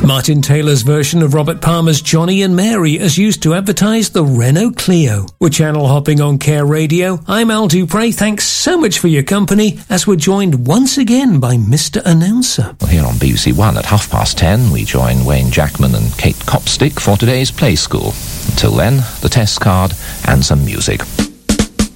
Martin Taylor's version of Robert Palmer's Johnny and Mary is used to advertise the Renault Clio. We're channel hopping on Care Radio. I'm Al Dupre. Thanks so much for your company as we're joined once again by Mr. Announcer. Well, here on BBC One at 10:30, we join Wayne Jackman and Kate Copstick for today's Play School. Until then, the test card and some music.